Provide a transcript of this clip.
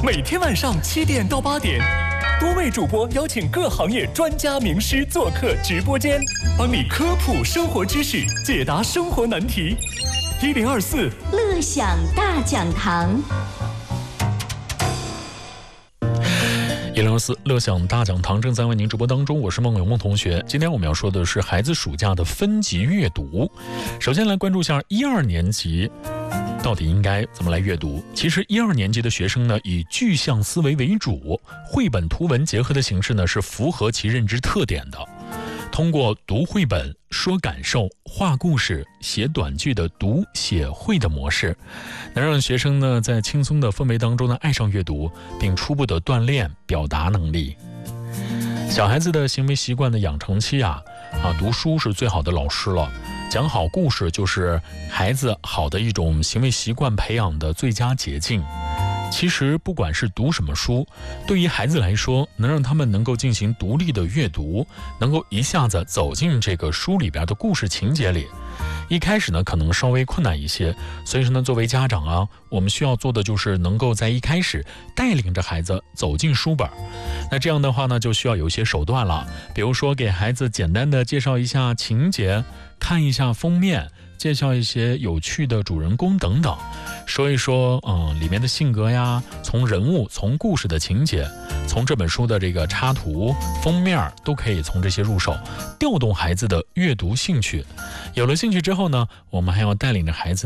每天晚上7点到8点，多位主播邀请各行业专家名师做客直播间，帮你科普生活知识，解答生活难题。1024 乐享大讲堂。 1024乐享大讲堂正在为您直播当中，我是孟永孟同学。今天我们要说的是孩子暑假的分级阅读。首先来关注一下1、2年级到底应该怎么来阅读。其实1、2年级的学生呢，以具象思维为主，绘本图文结合的形式呢，是符合其认知特点的。通过读绘本、说感受、画故事、写短句的读写绘的模式，能让学生呢在轻松的氛围当中呢爱上阅读，并初步的锻炼表达能力。小孩子的行为习惯的养成期读书是最好的老师了。讲好故事就是孩子好的一种行为习惯培养的最佳捷径。其实不管是读什么书，对于孩子来说，能让他们能够进行独立的阅读，能够一下子走进这个书里边的故事情节里，一开始呢可能稍微困难一些。所以说呢，作为家长我们需要做的就是能够在一开始带领着孩子走进书本。那这样的话呢，就需要有一些手段了，比如说给孩子简单的介绍一下情节，看一下封面，介绍一些有趣的主人公等等，说一说里面的性格呀，从人物，从故事的情节，从这本书的这个插图封面，都可以从这些入手，调动孩子的阅读兴趣。有了兴趣之后呢，我们还要带领着孩子